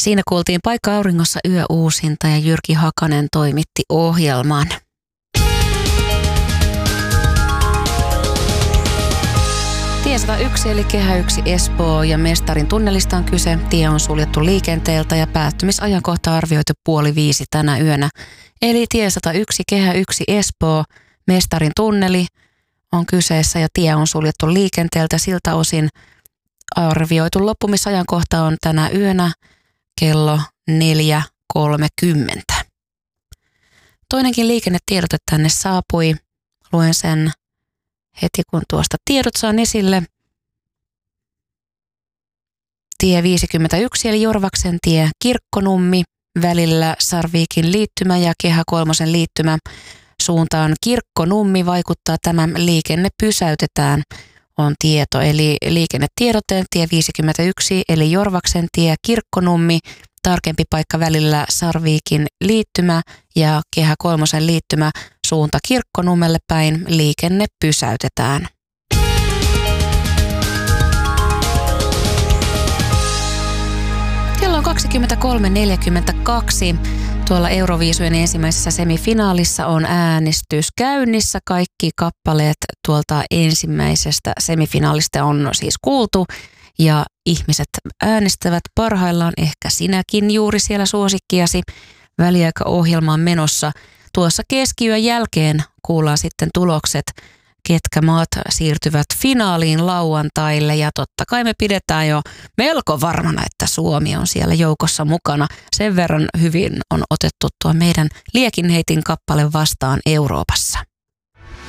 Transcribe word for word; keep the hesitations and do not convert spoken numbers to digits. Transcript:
Siinä kuultiin Paikka auringossa yöuusinta ja Jyrki Hakanen toimitti ohjelman. Tie sata yksi eli Kehä yksi Espoo ja Mestarin tunnelista on kyse. Tie on suljettu liikenteeltä ja päättymisajankohta arvioitu puoli viisi tänä yönä. Eli tie sata yksi Kehä yksi Espoo, Mestarin tunneli on kyseessä ja tie on suljettu liikenteeltä. Siltä osin arvioitu loppumisajankohta on tänä yönä kello neljä kolmekymmentä. Toinenkin liikennetiedote tänne saapui. Luen sen heti kun tuosta tiedot saan esille. Tie viisikymmentäyksi eli Jorvaksen tie Kirkkonummi välillä Sarviikin liittymä ja Kehä kolmosen liittymä suuntaan Kirkkonummi vaikuttaa tämä liikenne pysäytetään on tieto. Eli liikennetiedote tie viisikymmentäyksi eli Jorvaksen tie Kirkkonummi, tarkempi paikka välillä Sarviikin liittymä ja Kehä kolmosen liittymä suunta Kirkkonummelle päin, liikenne pysäytetään. Kello on kaksikymmentäkolme neljäkymmentäkaksi. Tuolla Euroviisujen ensimmäisessä semifinaalissa on äänestys käynnissä. Kaikki kappaleet tuolta ensimmäisestä semifinaalista on siis kuultu ja ihmiset äänestävät parhaillaan, ehkä sinäkin juuri siellä suosikkiasi. Väliaikaohjelma on menossa. Tuossa keskiyön jälkeen kuullaan sitten tulokset, ketkä maat siirtyvät finaaliin lauantaille ja totta kai me pidetään jo melko varmana, että Suomi on siellä joukossa mukana. Sen verran hyvin on otettu tuo meidän Liekinheitin kappale vastaan Euroopassa.